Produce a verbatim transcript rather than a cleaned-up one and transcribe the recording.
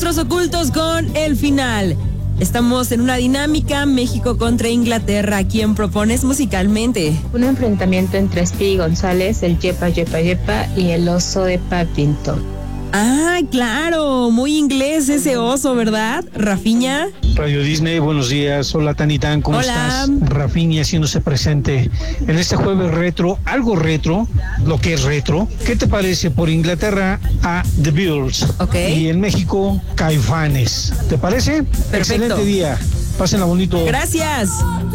Rostros Ocultos con El Final. Estamos en una dinámica México contra Inglaterra. ¿Quién propones musicalmente? Un enfrentamiento entre Speedy González, el Yepa Yepa Yepa y el oso de Paddington. Ah, claro, muy inglés ese oso, ¿verdad? Rafiña. Radio Disney, buenos días. Hola, Tanitán, ¿cómo Hola. estás? Rafiña haciéndose presente en este jueves retro, algo retro, lo que es retro. ¿Qué te parece por Inglaterra a The Beatles? Ok. Y en México, Caifanes. ¿Te parece? Perfecto. Excelente día. Pásenla bonito. Gracias.